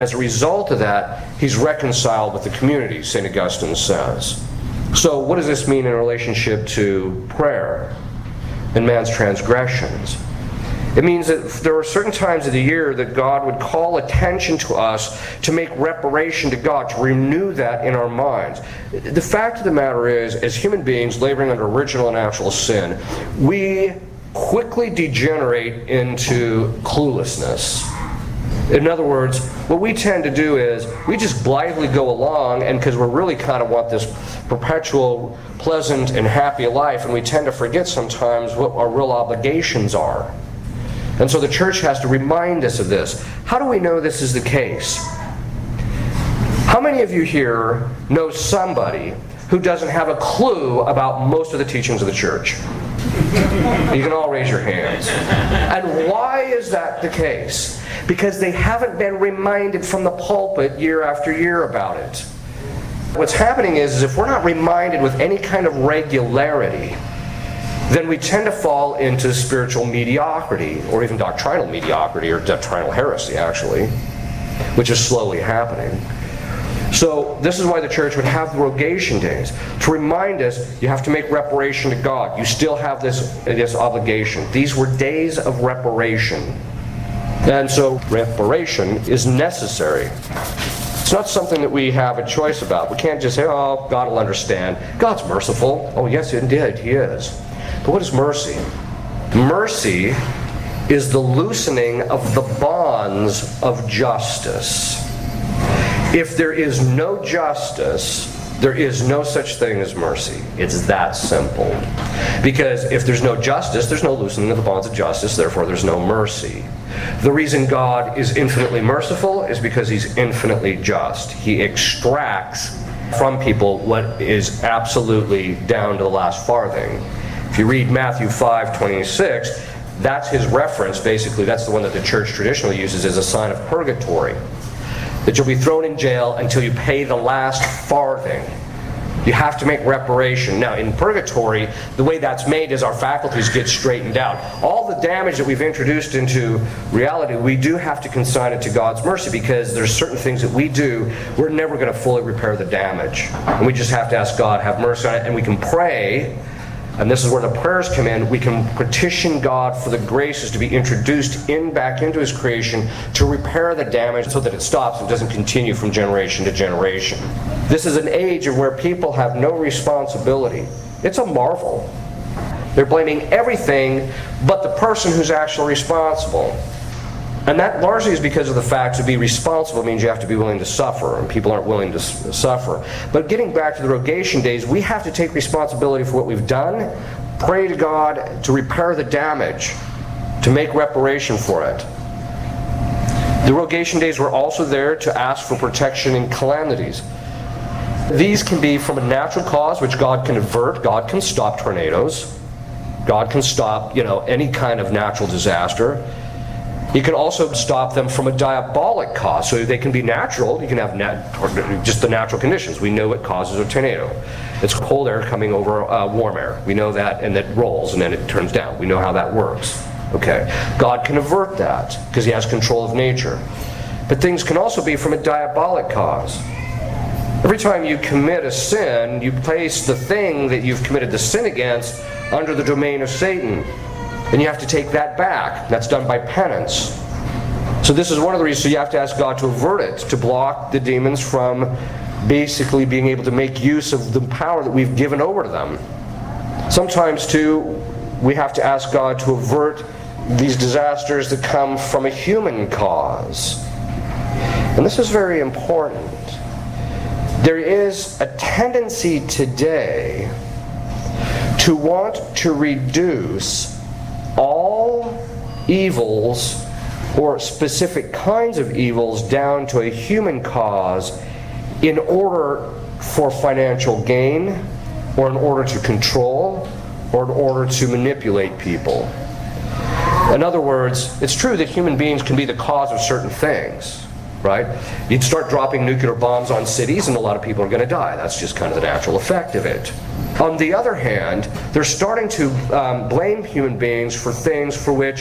As a result of that, he's reconciled with the community, St. Augustine says. So what does this mean in relationship to prayer and man's transgressions? It means that there are certain times of the year that God would call attention to us to make reparation to God, to renew that in our minds. The fact of the matter is, as human beings laboring under original and natural sin, we quickly degenerate into cluelessness. In other words, what we tend to do is we just blithely go along, and because we really kind of want this perpetual, pleasant, and happy life, and we tend to forget sometimes what our real obligations are. And so the church has to remind us of this. How do we know this is the case? How many of you here know somebody who doesn't have a clue about most of the teachings of the church? You can all raise your hands. And why is that the case? Because they haven't been reminded from the pulpit year after year about it. What's happening is if we're not reminded with any kind of regularity, then we tend to fall into spiritual mediocrity, or even doctrinal mediocrity, or doctrinal heresy, actually, which is slowly happening. So this is why the church would have the Rogation Days, to remind us you have to make reparation to God. You still have this obligation. These were days of reparation. And so reparation is necessary. It's not something that we have a choice about. We can't just say, oh, God will understand. God's merciful. Oh, yes, indeed, He is. But what is mercy? Mercy is the loosening of the bonds of justice. If there is no justice, there is no such thing as mercy. It's that simple. Because if there's no justice, there's no loosening of the bonds of justice, therefore there's no mercy. The reason God is infinitely merciful is because He's infinitely just. He extracts from people what is absolutely down to the last farthing. If you read Matthew 5:26, that's His reference, basically. That's the one that the church traditionally uses as a sign of purgatory. That you'll be thrown in jail until you pay the last farthing. You have to make reparation. Now, in purgatory, the way that's made is our faculties get straightened out. All the damage that we've introduced into reality, we do have to consign it to God's mercy, because there's certain things that we do, we're never going to fully repair the damage. And we just have to ask God, have mercy on it, and we can pray. And this is where the prayers come in. We can petition God for the graces to be introduced back into His creation to repair the damage so that it stops and doesn't continue from generation to generation. This is an age of where people have no responsibility. It's a marvel. They're blaming everything but the person who's actually responsible. And that largely is because of the fact to be responsible means you have to be willing to suffer, and people aren't willing to suffer. But getting back to the Rogation Days, we have to take responsibility for what we've done, pray to God to repair the damage, to make reparation for it. The Rogation Days were also there to ask for protection in calamities. These can be from a natural cause, which God can avert. God can stop tornadoes. God can stop, any kind of natural disaster. He can also stop them from a diabolic cause. So they can be natural. You can have just the natural conditions. We know what causes a tornado. It's cold air coming over warm air. We know that, and it rolls, and then it turns down. We know how that works. Okay. God can avert that because He has control of nature. But things can also be from a diabolic cause. Every time you commit a sin, you place the thing that you've committed the sin against under the domain of Satan. And you have to take that back. That's done by penance. So this is one of the reasons, so you have to ask God to avert it, to block the demons from basically being able to make use of the power that we've given over to them. Sometimes, too, we have to ask God to avert these disasters that come from a human cause. And this is very important. There is a tendency today to want to reduce all evils or specific kinds of evils down to a human cause in order for financial gain, or in order to control, or in order to manipulate people. In other words, it's true that human beings can be the cause of certain things, right? You'd start dropping nuclear bombs on cities and a lot of people are going to die. That's just kind of the natural effect of it. On the other hand, they're starting to blame human beings for things for which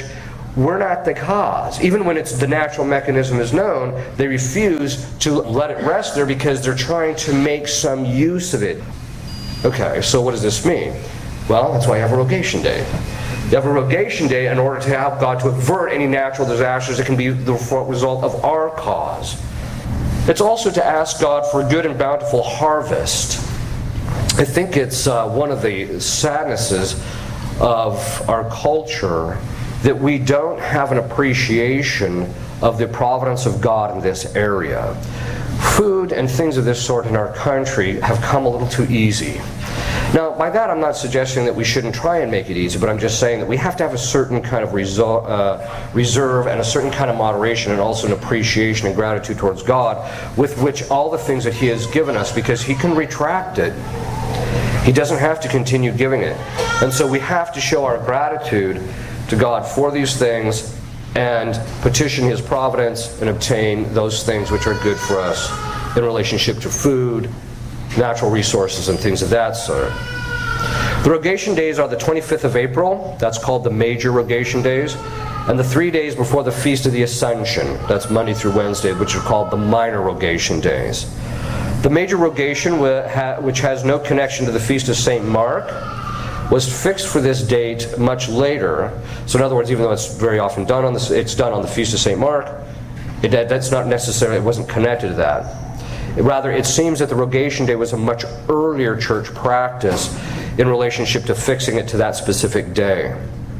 we're not the cause. Even when the natural mechanism is known, they refuse to let it rest there because they're trying to make some use of it. Okay, so what does this mean? Well, that's why you have a rogation day. You have a rogation day in order to help God to avert any natural disasters that can be the result of our cause. It's also to ask God for a good and bountiful harvest. I think it's one of the sadnesses of our culture that we don't have an appreciation of the providence of God in this area. Food and things of this sort in our country have come a little too easy. Now, by that I'm not suggesting that we shouldn't try and make it easy, but I'm just saying that we have to have a certain kind of reserve and a certain kind of moderation and also an appreciation and gratitude towards God with which all the things that He has given us, because He can retract it. He doesn't have to continue giving it. And so we have to show our gratitude to God for these things and petition His providence and obtain those things which are good for us in relationship to food, natural resources, and things of that sort. The rogation days are the 25th of April. That's called the major rogation days. And the 3 days before the Feast of the Ascension. That's Monday through Wednesday, which are called the minor rogation days. The major rogation, which has no connection to the Feast of St. Mark, was fixed for this date much later. So in other words, even though it's very often done on it's done on the Feast of St. Mark, that's not necessarily, it wasn't connected to that. Rather, it seems that the rogation day was a much earlier church practice in relationship to fixing it to that specific day.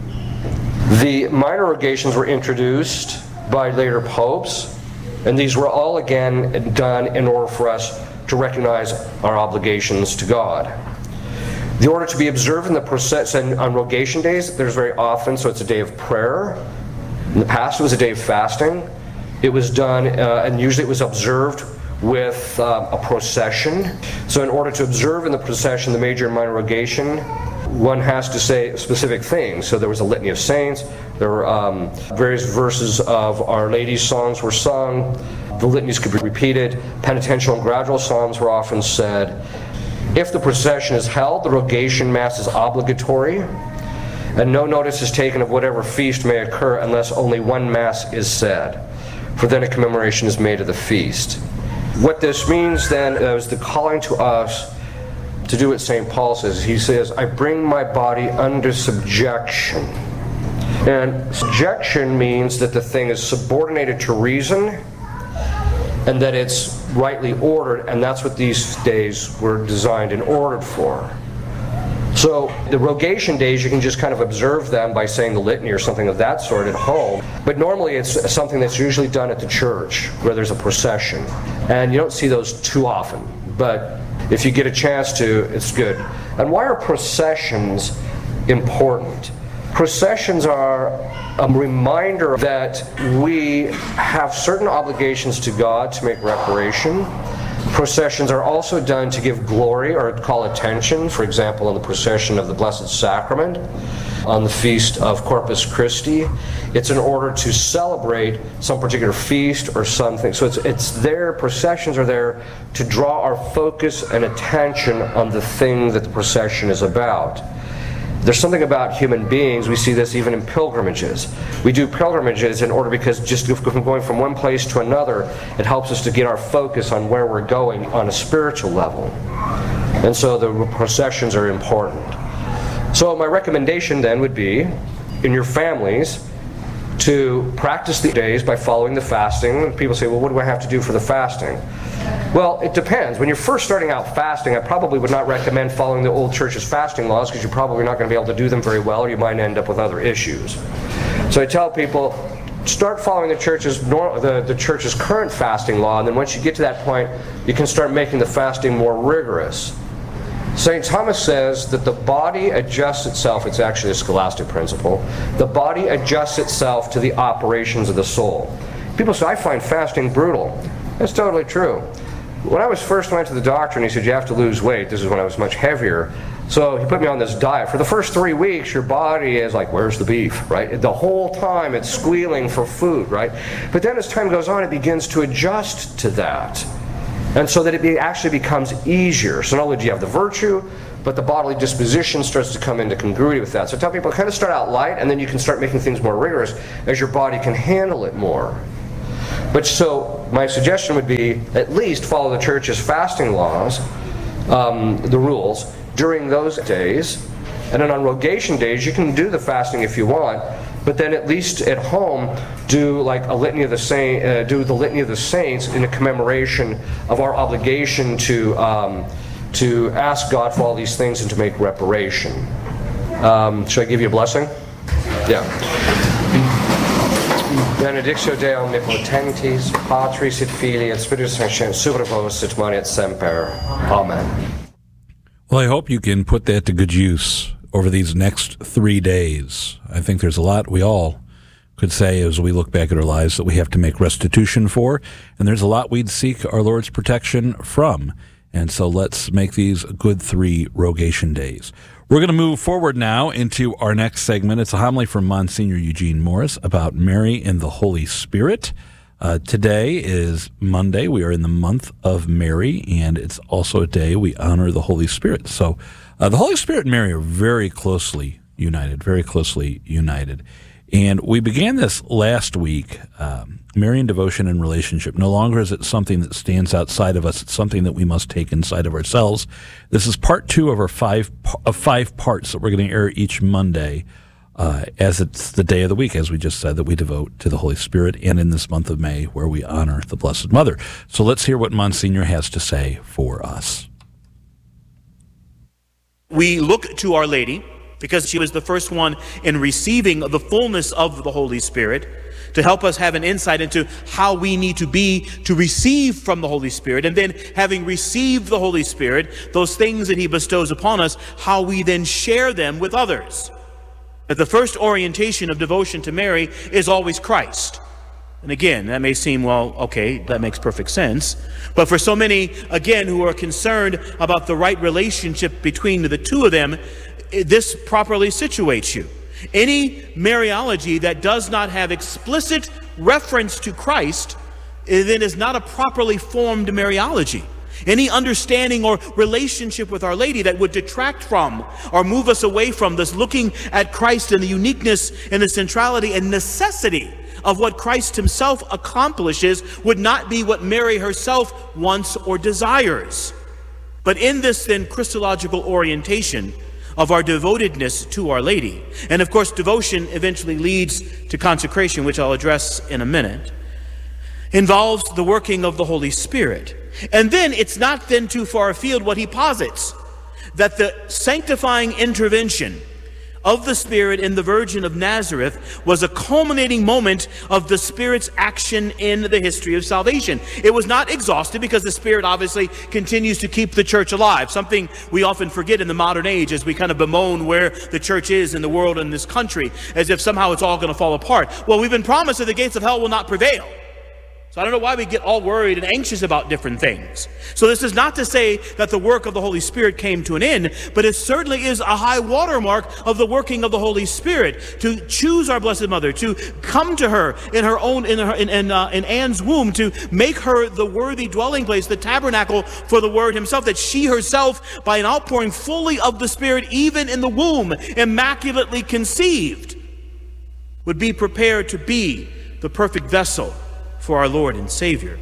The minor rogations were introduced by later popes, and these were all again done in order for us to recognize our obligations to God. The order to be observed in the procession on rogation days, there's very often, so it's a day of prayer. In the past it was a day of fasting. It was done, and usually it was observed with a procession. So in order to observe in the procession the major and minor rogation, one has to say specific things. So there was a litany of saints, there were various verses of Our Lady's songs were sung, the litanies could be repeated, penitential and gradual psalms were often said. If the procession is held, the rogation mass is obligatory, and no notice is taken of whatever feast may occur unless only one mass is said, for then a commemoration is made of the feast. What this means then is the calling to us to do what St. Paul says. He says, I bring my body under subjection. And subjection means that the thing is subordinated to reason and that it's rightly ordered, and that's what these days were designed and ordered for. So the rogation days, you can just kind of observe them by saying the litany or something of that sort at home. But normally it's something that's usually done at the church where there's a procession. And you don't see those too often. But if you get a chance to, it's good. And why are processions important? Processions are a reminder that we have certain obligations to God to make reparation. Processions are also done to give glory or call attention. For example, in the procession of the Blessed Sacrament, on the feast of Corpus Christi, it's in order to celebrate some particular feast or something. So it's there, processions are there to draw our focus and attention on the thing that the procession is about. There's something about human beings, we see this even in pilgrimages. We do pilgrimages in order because just going from one place to another, it helps us to get our focus on where we're going on a spiritual level. And so the processions are important. So my recommendation then would be, in your families, to practice the days by following the fasting. People say, well, what do I have to do for the fasting? Well, it depends. When you're first starting out fasting, I probably would not recommend following the old church's fasting laws because you're probably not going to be able to do them very well, or you might end up with other issues. So I tell people, start following the church's current fasting law, and then once you get to that point, you can start making the fasting more rigorous. St. Thomas says that the body adjusts itself, it's actually a scholastic principle, the body adjusts itself to the operations of the soul. People say, I find fasting brutal. That's totally true. When I first went to the doctor and he said, you have to lose weight, this is when I was much heavier, so he put me on this diet. For the first 3 weeks, your body is like, where's the beef, right? The whole time it's squealing for food, right? But then as time goes on, it begins to adjust to that. And so that it actually becomes easier. So not only do you have the virtue, but the bodily disposition starts to come into congruity with that. So I tell people, kind of start out light, and then you can start making things more rigorous as your body can handle it more. But so my suggestion would be at least follow the church's fasting laws, the rules, during those days. And then on rogation days, you can do the fasting if you want, but then at least at home, do like a litany of the saints, do the litany of the saints in a commemoration of our obligation to ask God for all these things and to make reparation. Should I give you a blessing? Yeah. Benedictio Dei omnipotentis, Patris et Filii et Spiritus Sancti, super vos et manet semper. Amen. Well, I hope you can put that to good use over these next 3 days. I think there's a lot we all could say as we look back at our lives that we have to make restitution for, and there's a lot we'd seek our Lord's protection from. And so let's make these good 3 rogation days. We're going to move forward now into our next segment. It's a homily from Monsignor Eugene Morris about Mary and the Holy Spirit. Today is Monday. We are in the month of Mary, and it's also a day we honor the Holy Spirit. So the Holy Spirit and Mary are very closely united. And we began this last week, Marian devotion and relationship. No longer is it something that stands outside of us. It's something that we must take inside of ourselves. This is part 2 of our 5 parts that we're going to air each Monday, as it's the day of the week, as we just said, that we devote to the Holy Spirit, and in this month of May, where we honor the Blessed Mother. So let's hear what Monsignor has to say for us. We look to Our Lady, because she was the first one in receiving the fullness of the Holy Spirit, to help us have an insight into how we need to be to receive from the Holy Spirit. And then, having received the Holy Spirit, those things that He bestows upon us, how we then share them with others. That the first orientation of devotion to Mary is always Christ. And again, that may seem, well, okay, that makes perfect sense. But for so many, again, who are concerned about the right relationship between the two of them, this properly situates you. Any Mariology that does not have explicit reference to Christ then is not a properly formed Mariology. Any understanding or relationship with Our Lady that would detract from or move us away from this looking at Christ and the uniqueness and the centrality and necessity of what Christ Himself accomplishes would not be what Mary herself wants or desires. But in this then Christological orientation of our devotedness to Our Lady, and of course devotion eventually leads to consecration, which I'll address in a minute, involves the working of the Holy Spirit. And then it's not then too far afield what he posits, that the sanctifying intervention of the Spirit in the Virgin of Nazareth was a culminating moment of the Spirit's action in the history of salvation. It was not exhaustive, because the Spirit obviously continues to keep the church alive, something we often forget in the modern age as we kind of bemoan where the church is in the world and this country, as if somehow it's all going to fall apart. Well, we've been promised that the gates of hell will not prevail. So I don't know why we get all worried and anxious about different things. So this is not to say that the work of the Holy Spirit came to an end, but it certainly is a high watermark of the working of the Holy Spirit to choose our Blessed Mother, to come to her in her own in Anne's womb, to make her the worthy dwelling place, the tabernacle for the Word Himself, that she herself, by an outpouring fully of the Spirit, even in the womb, immaculately conceived, would be prepared to be the perfect vessel for our Lord and Savior.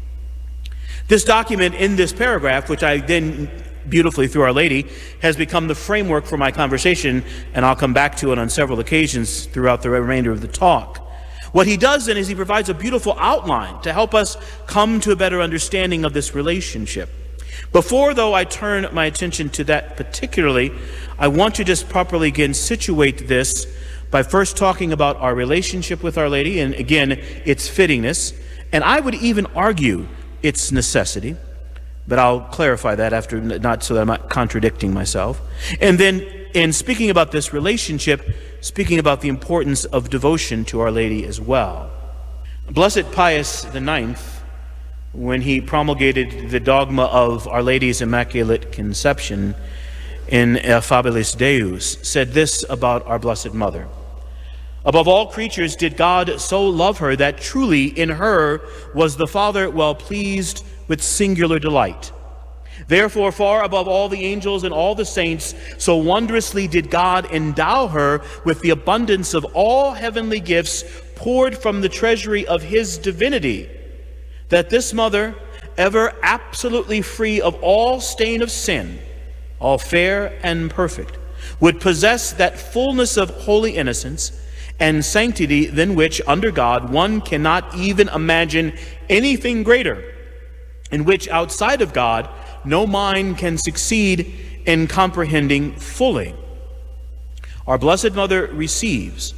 This document in this paragraph, which I then beautifully through Our Lady, has become the framework for my conversation, and I'll come back to it on several occasions throughout the remainder of the talk. What he does then is he provides a beautiful outline to help us come to a better understanding of this relationship. Before, though, I turn my attention to that particularly, I want to just properly again situate this by first talking about our relationship with Our Lady, and again, its fittingness, and I would even argue its necessity, but I'll clarify that after, not so that I'm not contradicting myself. And then, in speaking about this relationship, speaking about the importance of devotion to Our Lady as well. Blessed Pius IX, when he promulgated the dogma of Our Lady's Immaculate Conception in Affabilis Deus, said this about our Blessed Mother: above all creatures did God so love her that truly in her was the Father well pleased with singular delight. Therefore, far above all the angels and all the saints, so wondrously did God endow her with the abundance of all heavenly gifts poured from the treasury of his divinity, that this mother, ever absolutely free of all stain of sin, all fair and perfect, would possess that fullness of holy innocence and sanctity than which, under God, one cannot even imagine anything greater, in which, outside of God, no mind can succeed in comprehending fully. Our Blessed Mother receives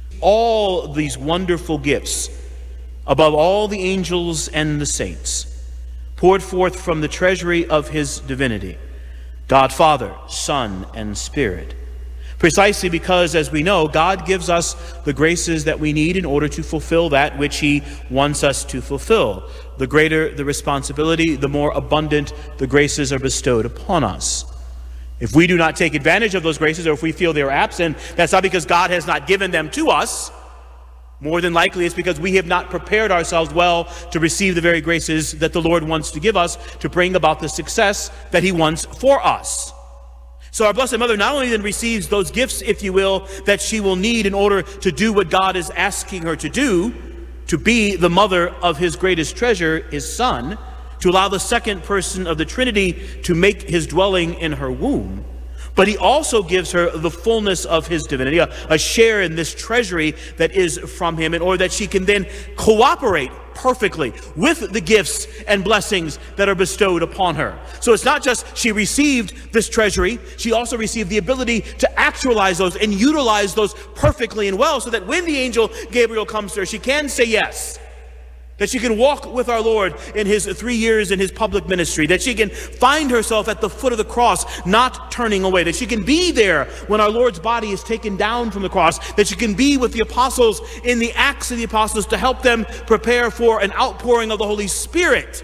all these wonderful gifts above all the angels and the saints, poured forth from the treasury of his divinity, God Father, Son, and Spirit, precisely because, as we know, God gives us the graces that we need in order to fulfill that which he wants us to fulfill. The greater the responsibility, the more abundant the graces are bestowed upon us. If we do not take advantage of those graces, or if we feel they are absent, that's not because God has not given them to us. More than likely, it's because we have not prepared ourselves well to receive the very graces that the Lord wants to give us to bring about the success that he wants for us. So our Blessed Mother not only then receives those gifts, if you will, that she will need in order to do what God is asking her to do, to be the mother of his greatest treasure, his Son, to allow the second person of the Trinity to make his dwelling in her womb, but he also gives her the fullness of his divinity, a share in this treasury that is from him, in order that she can then cooperate perfectly with the gifts and blessings that are bestowed upon her. So it's not just she received this treasury, she also received the ability to actualize those and utilize those perfectly and well, so that when the angel Gabriel comes to her, she can say yes. That she can walk with our Lord in his 3 years in his public ministry, that she can find herself at the foot of the cross, not turning away, that she can be there when our Lord's body is taken down from the cross, that she can be with the apostles in the Acts of the Apostles to help them prepare for an outpouring of the Holy Spirit.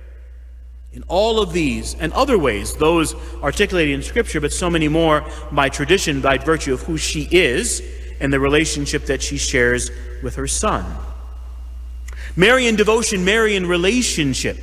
In all of these and other ways, those articulated in Scripture, but so many more by tradition, by virtue of who she is and the relationship that she shares with her Son. Marian devotion, Marian relationship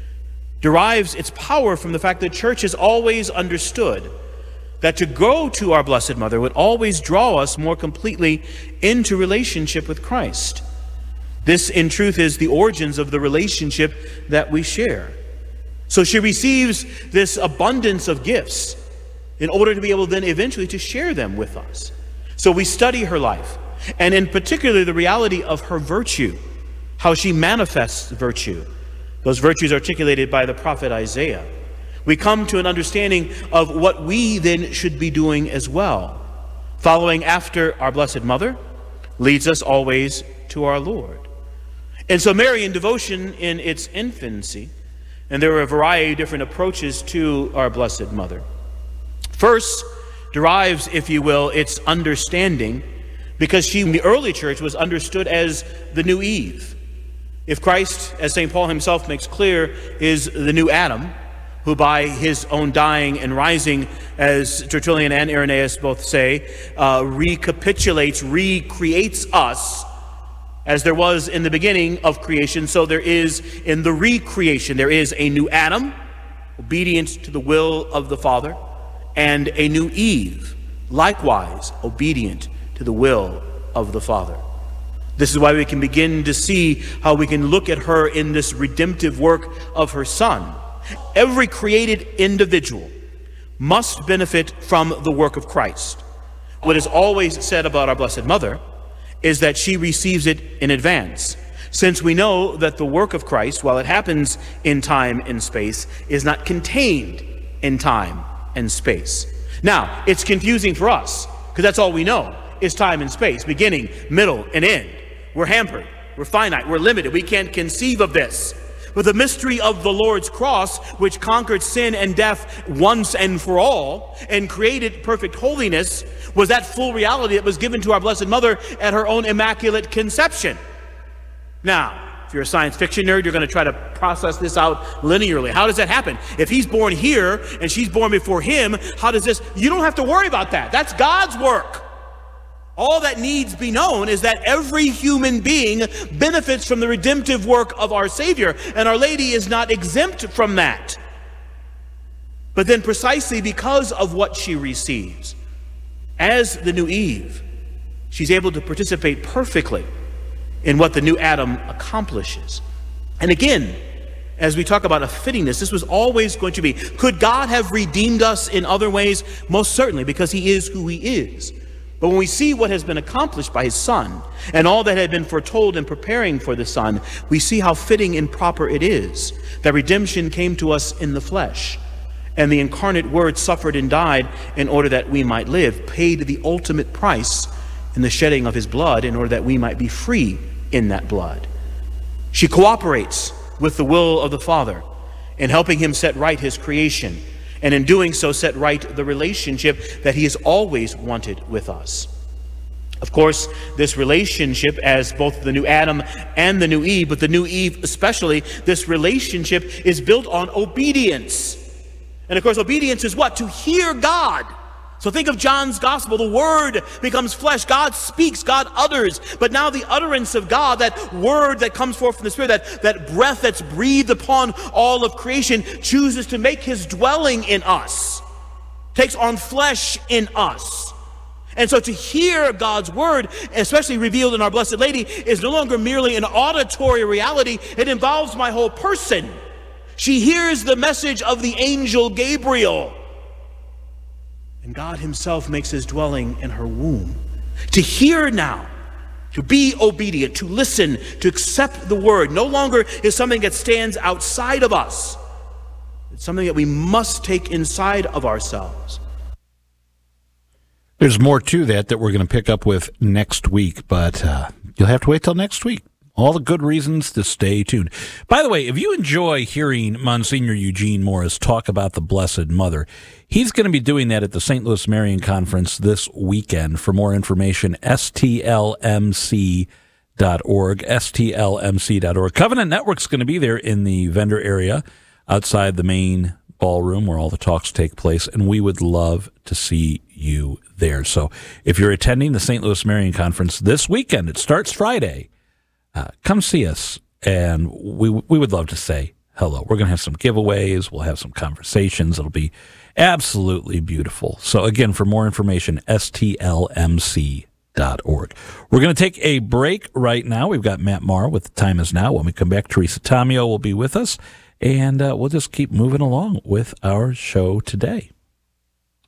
derives its power from the fact that the church has always understood that to go to our Blessed Mother would always draw us more completely into relationship with Christ. This, in truth, is the origins of the relationship that we share. So she receives this abundance of gifts in order to be able then eventually to share them with us. So we study her life, and in particular the reality of her virtue, how she manifests virtue, those virtues articulated by the prophet Isaiah. We come to an understanding of what we then should be doing as well. Following after our Blessed Mother leads us always to our Lord. And so Marian devotion in its infancy, and there are a variety of different approaches to our Blessed Mother. First, derives, if you will, its understanding, because she in the early church was understood as the new Eve. If Christ, as St. Paul himself makes clear, is the new Adam, who by his own dying and rising, as Tertullian and Irenaeus both say, recapitulates, recreates us, as there was in the beginning of creation, so there is in the recreation. There is a new Adam, obedient to the will of the Father, and a new Eve, likewise obedient to the will of the Father. This is why we can begin to see how we can look at her in this redemptive work of her Son. Every created individual must benefit from the work of Christ. What is always said about our Blessed Mother is that she receives it in advance, since we know that the work of Christ, while it happens in time and space, is not contained in time and space. Now, it's confusing for us, because that's all we know is time and space, beginning, middle, and end. We're hampered, we're finite, we're limited, we can't conceive of this. But the mystery of the Lord's cross, which conquered sin and death once and for all, and created perfect holiness, was that full reality that was given to our Blessed Mother at her own immaculate conception. Now, if you're a science fiction nerd, you're going to try to process this out linearly. How does that happen? If he's born here and she's born before him, how does this? You don't have to worry about that. That's God's work. All that needs be known is that every human being benefits from the redemptive work of our Savior, and Our Lady is not exempt from that. But then precisely because of what she receives, as the new Eve, she's able to participate perfectly in what the new Adam accomplishes. And again, as we talk about a fittingness, this was always going to be. Could God have redeemed us in other ways? Most certainly, because he is who he is. But when we see what has been accomplished by his Son, and all that had been foretold in preparing for the Son, we see how fitting and proper it is that redemption came to us in the flesh, and the incarnate Word suffered and died in order that we might live, paid the ultimate price in the shedding of his blood in order that we might be free in that blood. She cooperates with the will of the Father in helping him set right his creation, and in doing so set right the relationship that he has always wanted with us. Of course, this relationship, as both the new Adam and the new Eve, but the new Eve especially, this relationship is built on obedience. And of course, obedience is what? To hear God. So think of John's gospel. The Word becomes flesh. God speaks, God utters. But now the utterance of God, that word that comes forth from the Spirit, that breath that's breathed upon all of creation, chooses to make his dwelling in us, takes on flesh in us. And so to hear God's word, especially revealed in our Blessed Lady, is no longer merely an auditory reality. It involves my whole person. She hears the message of the angel Gabriel, and God himself makes his dwelling in her womb. To hear now, to be obedient, to listen, to accept the word, no longer is something that stands outside of us. It's something that we must take inside of ourselves. There's more to that we're going to pick up with next week, but you'll have to wait till next week. All the good reasons to stay tuned. By the way, if you enjoy hearing Monsignor Eugene Morris talk about the Blessed Mother, he's going to be doing that at the St. Louis Marian Conference this weekend. For more information, stlmc.org, stlmc.org. Covenant Network's going to be there in the vendor area outside the main ballroom where all the talks take place, and we would love to see you there. So if you're attending the St. Louis Marian Conference this weekend, it starts Friday, come see us, and we would love to say hello. We're going to have some giveaways. We'll have some conversations. It'll be absolutely beautiful. So again, for more information, stlmc.org. We're going to take a break right now. We've got Matt Maher with The Time Is Now. When we come back, Teresa Tomeo will be with us, and we'll just keep moving along with our show today.